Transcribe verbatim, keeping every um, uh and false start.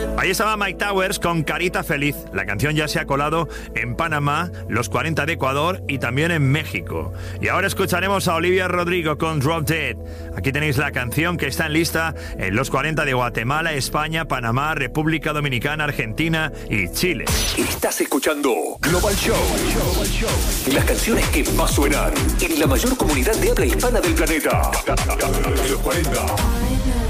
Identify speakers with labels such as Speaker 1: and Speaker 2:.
Speaker 1: Ahí estaba Mike Towers con Carita Feliz. La canción ya se ha colado en Panamá, los cuarenta de Ecuador y también en México. Y ahora escucharemos a Olivia Rodrigo con Drop Dead. Aquí tenéis la canción que está en lista en los cuarenta de Guatemala, España, Panamá, República Dominicana, Argentina y Chile.
Speaker 2: Estás escuchando Global Show. Global Show. Las canciones que más suenan en la mayor comunidad de habla hispana del planeta. Los cuarenta.